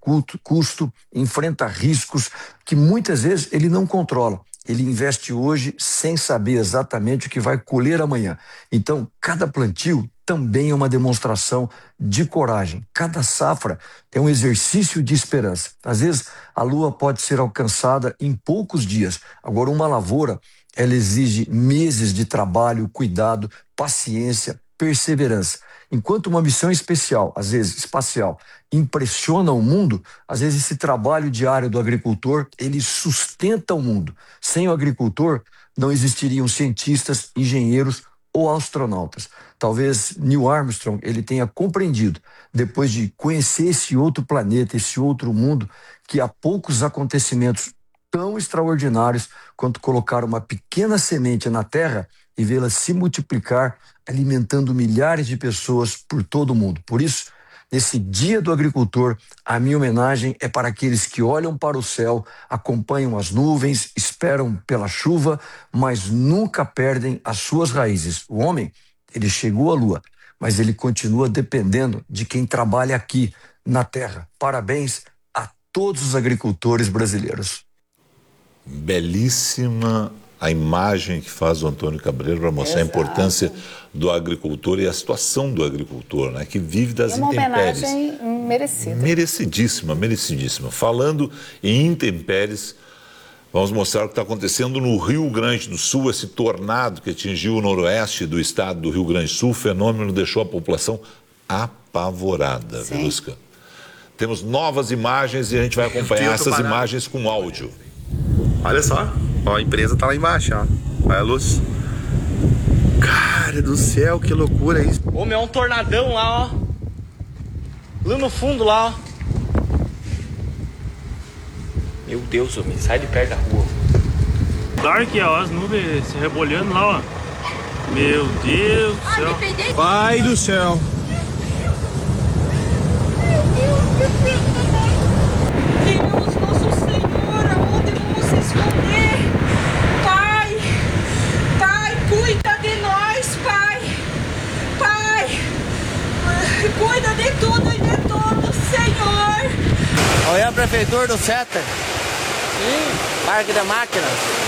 custo, enfrenta riscos que muitas vezes ele não controla. Ele investe hoje sem saber exatamente o que vai colher amanhã. Então, cada plantio também é uma demonstração de coragem. Cada safra é um exercício de esperança. Às vezes, a lua pode ser alcançada em poucos dias. Agora, uma lavoura, ela exige meses de trabalho, cuidado, paciência, perseverança. Enquanto uma missão especial, às vezes espacial, impressiona o mundo, às vezes esse trabalho diário do agricultor, ele sustenta o mundo. Sem o agricultor, não existiriam cientistas, engenheiros ou astronautas. Talvez Neil Armstrong ele tenha compreendido, depois de conhecer esse outro planeta, esse outro mundo, que há poucos acontecimentos tão extraordinários quanto colocar uma pequena semente na terra e vê-la se multiplicar, alimentando milhares de pessoas por todo o mundo. Por isso, nesse Dia do Agricultor, a minha homenagem é para aqueles que olham para o céu, acompanham as nuvens, esperam pela chuva, mas nunca perdem as suas raízes. O homem, ele chegou à lua, mas ele continua dependendo de quem trabalha aqui na terra. Parabéns a todos os agricultores brasileiros. Belíssima a imagem que faz o Antônio Cabreiro para mostrar a importância do agricultor e a situação do agricultor, né, que vive das intempéries. É uma homenagem merecida. Merecidíssima, merecidíssima. Falando em intempéries, vamos mostrar o que está acontecendo no Rio Grande do Sul, esse tornado que atingiu o noroeste do estado do Rio Grande do Sul. O fenômeno deixou a população apavorada, Verusca. Temos novas imagens e a gente vai acompanhar essas imagens com áudio. Olha só, ó, a empresa tá lá embaixo, ó. Olha a luz. Cara do céu, que loucura isso. Ô, meu, é um tornadão lá, ó. Lá no fundo, lá, ó. Meu Deus, homem, sai de perto da rua. Dark, ó, as nuvens se rebolhando lá, ó. Meu Deus do céu. Pai do céu. Deus, nosso Senhor, aonde vamos se esconder? Pai, cuida de nós, Pai. Cuida de tudo e de todos, Senhor. Olha a prefeitura do Setter. Parque da Máquina.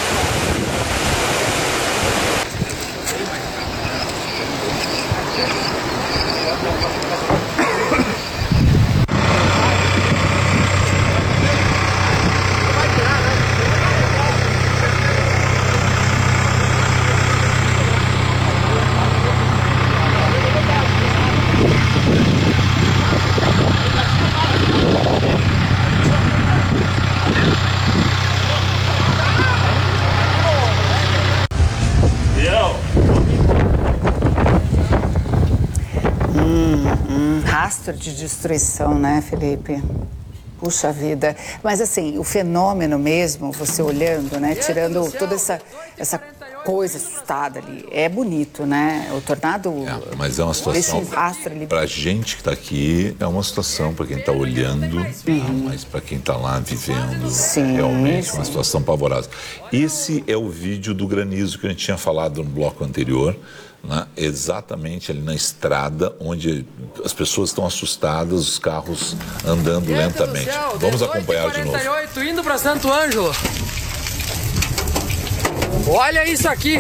Rastro de destruição, né, Felipe? Puxa vida. Mas assim, o fenômeno mesmo, você olhando, né, tirando toda essa coisa assustada ali, é bonito, né? O tornado... mas é uma situação, para a gente que está aqui, é uma situação para quem está olhando, mas para quem está lá vivendo, realmente uma situação pavorosa. Esse é o vídeo do granizo que a gente tinha falado no bloco anterior, né? Exatamente ali na estrada, onde as pessoas estão assustadas, os carros andando lentamente. Vamos acompanhar de novo. 18h48, indo para Santo Ângelo. Olha isso aqui.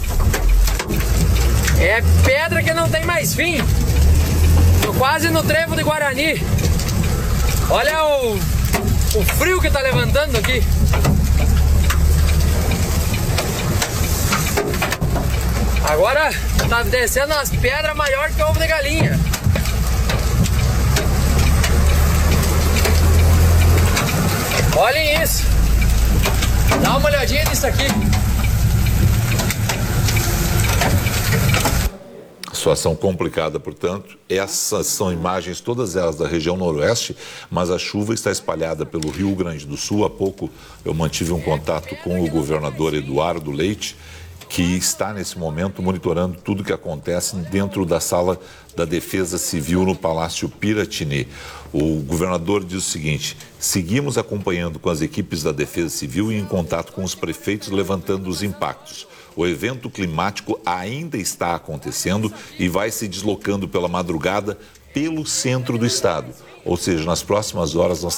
É pedra que não tem mais fim. Tô quase no trevo de Guarani. Olha o frio que tá levantando aqui. Agora tá descendo umas pedras maiores que ovo de galinha. Olhem isso. Dá uma olhadinha nisso aqui. Situação complicada, portanto. Essas são imagens, todas elas da região noroeste, mas a chuva está espalhada pelo Rio Grande do Sul. Há pouco eu mantive um contato com o governador Eduardo Leite, que está nesse momento monitorando tudo que acontece dentro da sala da Defesa Civil no Palácio Piratini. O governador diz o seguinte: seguimos acompanhando com as equipes da Defesa Civil e em contato com os prefeitos, levantando os impactos. O evento climático ainda está acontecendo e vai se deslocando pela madrugada pelo centro do estado. Ou seja, nas próximas horas nós